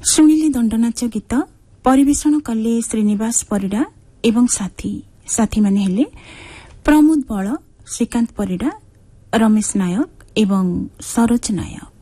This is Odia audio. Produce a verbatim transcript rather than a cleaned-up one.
ଶୁଣିଲେ ଦଣ୍ଡନାଚ ଗୀତ ପରିବେଷଣ କଲେ ଶ୍ରୀନିବାସ ପରିଡ଼ା ଏବଂ ସାଥୀ ସାଥୀମାନେ ହେଲେ ପ୍ରମୋଦ ବଳ, ଶ୍ରୀକାନ୍ତ ପରିଡ଼ା, ରମେଶ ନାୟକ ଏବଂ ସରୋଜ ନାୟକ।